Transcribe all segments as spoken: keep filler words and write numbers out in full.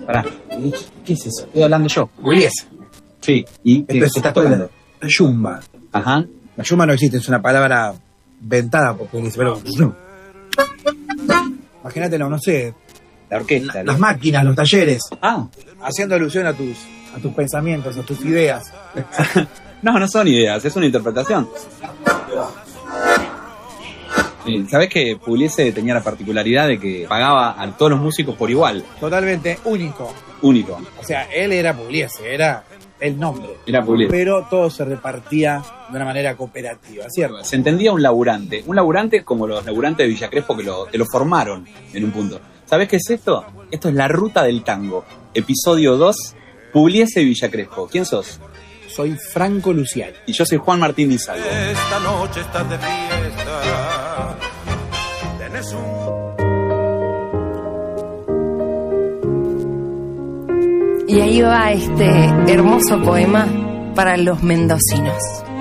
Pará, ¿qué es eso? Estoy hablando yo. Pugliese. Sí, ¿y qué Esto es estás tocando? la yumba. Ajá. La yumba no existe, es una palabra inventada por Pugliese, pero... Imagínatelo, no sé, La orquesta. la- las máquinas, los talleres, Ah, haciendo alusión a tus, a tus pensamientos, a tus ideas. no, no son ideas, es una interpretación. Sí, ¿sabés que Pugliese tenía la particularidad de que pagaba a todos los músicos por igual? Totalmente único. Único. O sea, él era Pugliese, era el nombre. Era Pugliese. Pero todo se repartía de una manera cooperativa, ¿cierto? Se entendía un laburante. Un laburante como los laburantes de Villa Crespo que lo, que lo formaron en un punto. ¿Sabés qué es esto? Esto es La Ruta del Tango. Episodio dos, Pugliese y Villa Crespo. ¿Quién sos? Soy Franco Luciani. Y yo soy Juan Martín Di Salvo. Esta noche estás de fiesta. Tenés un... Y ahí va este hermoso poema para los mendocinos.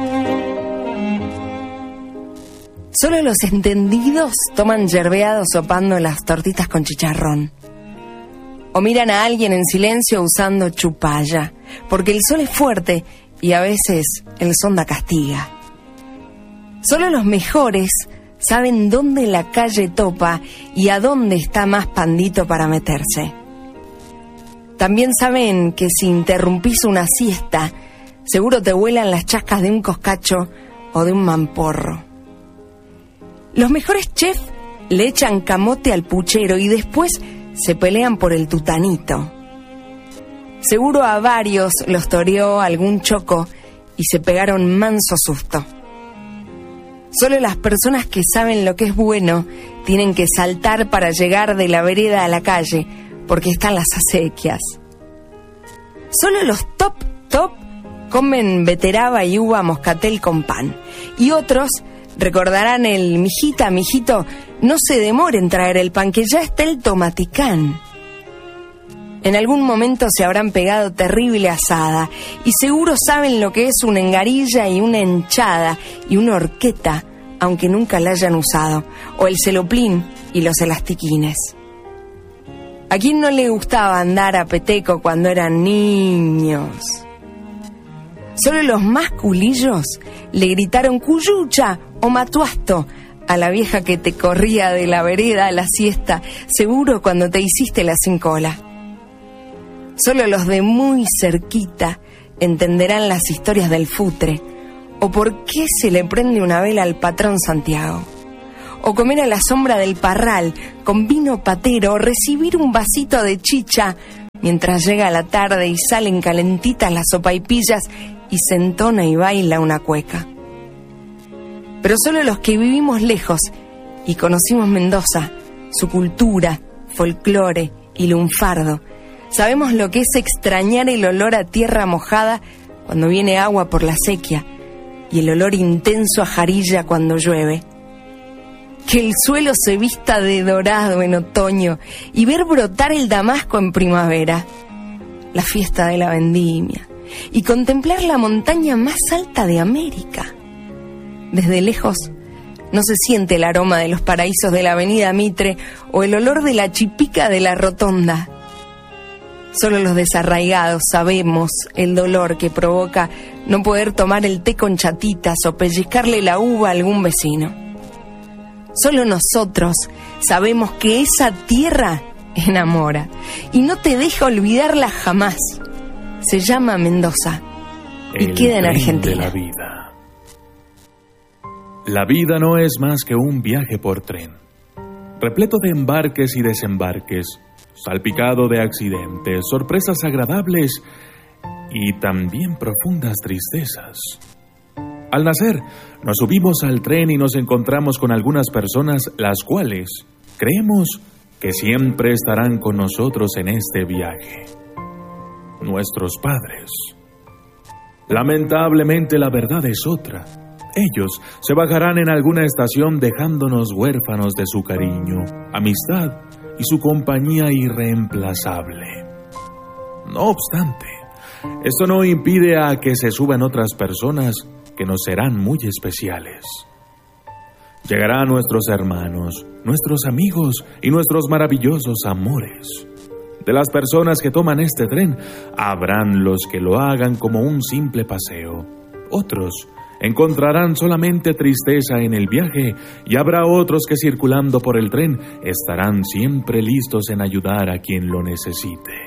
Solo los entendidos toman yerbeado sopando las tortitas con chicharrón. O miran a alguien en silencio usando chupalla, porque el sol es fuerte y a veces el sonda castiga. Solo los mejores saben dónde la calle topa y a dónde está más pandito para meterse. También saben que si interrumpís una siesta, seguro te vuelan las chascas de un coscacho o de un mamporro. Los mejores chefs le echan camote al puchero y después se pelean por el tutanito. Seguro a varios los toreó algún choco y se pegaron manso susto. Solo las personas que saben lo que es bueno tienen que saltar para llegar de la vereda a la calle, porque están las acequias. Solo los top, top comen beteraba y uva moscatel con pan. Y otros recordarán el mijita, mijito, no se demore en traer el pan, que ya está el tomaticán. En algún momento se habrán pegado terrible asada y seguro saben lo que es una engarilla y una henchada y una horqueta, aunque nunca la hayan usado, o el celoplín y los elastiquines. ¿A quién no le gustaba andar a peteco cuando eran niños? Solo los más culillos le gritaron cuyucha o matuasto a la vieja que te corría de la vereda a la siesta, seguro cuando te hiciste la sin cola. Solo los de muy cerquita entenderán las historias del futre, o por qué se le prende una vela al patrón Santiago, o comer a la sombra del parral con vino patero, o recibir un vasito de chicha mientras llega la tarde y salen calentitas las sopaipillas y se entona y baila una cueca. Pero solo los que vivimos lejos y conocimos Mendoza, su cultura, folclore y lunfardo, sabemos lo que es extrañar el olor a tierra mojada cuando viene agua por la sequía y el olor intenso a jarilla cuando llueve. Que el suelo se vista de dorado en otoño y ver brotar el damasco en primavera, la fiesta de la vendimia, y contemplar la montaña más alta de América. Desde lejos no se siente el aroma de los paraísos de la avenida Mitre o el olor de la chipica de la rotonda. Solo los desarraigados sabemos el dolor que provoca no poder tomar el té con chatitas o pellizcarle la uva a algún vecino. Solo nosotros sabemos que esa tierra enamora y no te deja olvidarla jamás. Se llama Mendoza y El queda en tren Argentina. de la vida. La vida no es más que un viaje por tren, repleto de embarques y desembarques, salpicado de accidentes, sorpresas agradables y también profundas tristezas. Al nacer, nos subimos al tren y nos encontramos con algunas personas las cuales creemos que siempre estarán con nosotros en este viaje. Nuestros padres. Lamentablemente la verdad es otra. Ellos se bajarán en alguna estación dejándonos huérfanos de su cariño, amistad y su compañía irreemplazable. No obstante, esto no impide a que se suban otras personas que nos serán muy especiales. Llegarán nuestros hermanos, nuestros amigos y nuestros maravillosos amores. De las personas que toman este tren, habrán los que lo hagan como un simple paseo. Otros encontrarán solamente tristeza en el viaje y habrá otros que circulando por el tren estarán siempre listos en ayudar a quien lo necesite.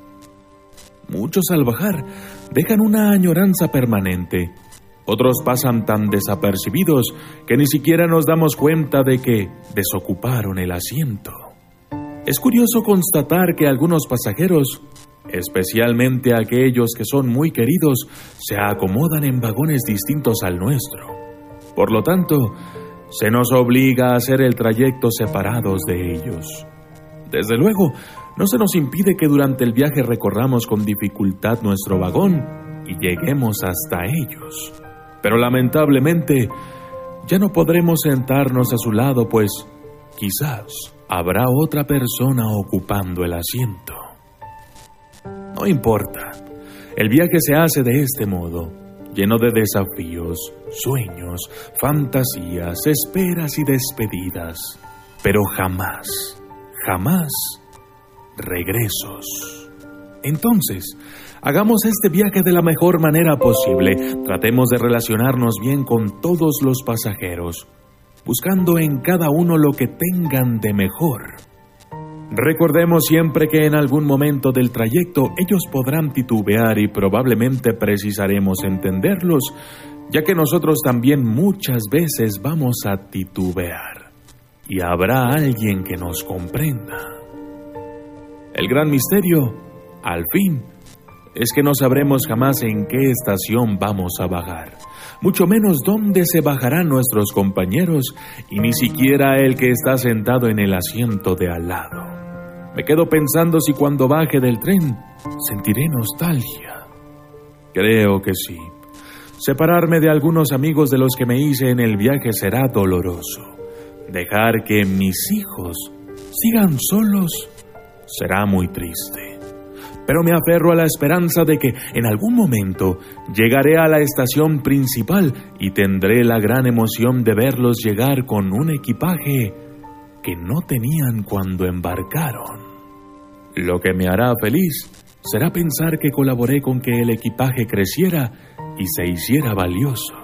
Muchos al bajar dejan una añoranza permanente. Otros pasan tan desapercibidos que ni siquiera nos damos cuenta de que desocuparon el asiento. Es curioso constatar que algunos pasajeros, especialmente aquellos que son muy queridos, se acomodan en vagones distintos al nuestro. Por lo tanto, se nos obliga a hacer el trayecto separados de ellos. Desde luego, no se nos impide que durante el viaje recorramos con dificultad nuestro vagón y lleguemos hasta ellos. Pero lamentablemente, ya no podremos sentarnos a su lado, pues quizás habrá otra persona ocupando el asiento. No importa, el viaje se hace de este modo, lleno de desafíos, sueños, fantasías, esperas y despedidas, pero jamás, jamás regresos. Entonces, hagamos este viaje de la mejor manera posible. Tratemos de relacionarnos bien con todos los pasajeros, buscando en cada uno lo que tengan de mejor. Recordemos siempre que en algún momento del trayecto ellos podrán titubear y probablemente precisaremos entenderlos, ya que nosotros también muchas veces vamos a titubear y habrá alguien que nos comprenda. El gran misterio, al fin, es que no sabremos jamás en qué estación vamos a bajar, mucho menos dónde se bajarán nuestros compañeros y ni siquiera el que está sentado en el asiento de al lado. Me quedo pensando si cuando baje del tren sentiré nostalgia. Creo que sí. Separarme de algunos amigos de los que me hice en el viaje será doloroso. Dejar que mis hijos sigan solos será muy triste. Pero me aferro a la esperanza de que en algún momento llegaré a la estación principal y tendré la gran emoción de verlos llegar con un equipaje que no tenían cuando embarcaron. Lo que me hará feliz será pensar que colaboré con que el equipaje creciera y se hiciera valioso.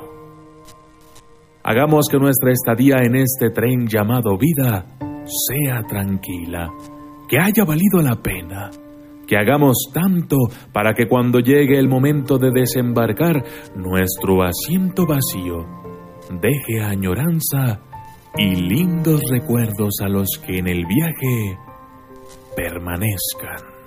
Hagamos que nuestra estadía en este tren llamado vida sea tranquila, que haya valido la pena, que hagamos tanto para que cuando llegue el momento de desembarcar, nuestro asiento vacío deje añoranza y lindos recuerdos a los que en el viaje permanezcan.